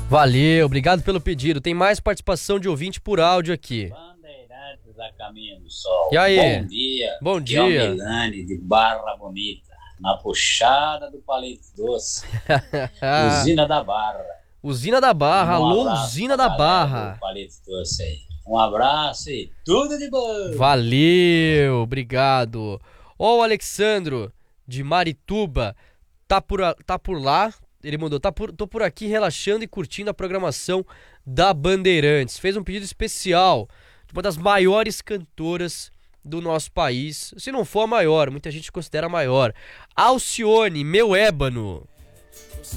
Valeu, obrigado pelo pedido. Tem mais participação de ouvinte por áudio aqui. Bandeirantes a caminho do sol. E aí? Bom dia. Bom Aqui é o dia. Milani de Barra Bonita, na puxada do Palito Doce, Usina da Barra. Usina da Barra, alô, abraço Usina pra da galera Barra. do Palito Doce aí. Um abraço e tudo de bom. Valeu, obrigado. Ó, o Alexandro de Marituba tá por lá. Ele mandou, tô por aqui relaxando e curtindo a programação da Bandeirantes. Fez um pedido especial de uma das maiores cantoras do nosso país. Se não for a maior, muita gente considera a maior. Alcione, meu ébano.